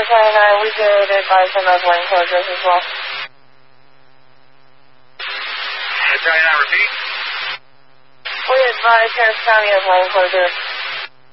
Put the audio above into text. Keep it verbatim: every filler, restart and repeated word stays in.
twenty-nine, we did advise him of lane closures as well. twenty-nine, repeat. We advised Harris County of lane closures.